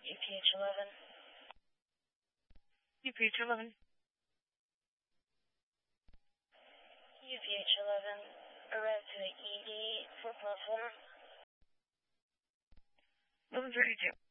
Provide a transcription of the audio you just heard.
UPH-11. UPH-11. UPH-11, arrived to the ED 4.4. 1132.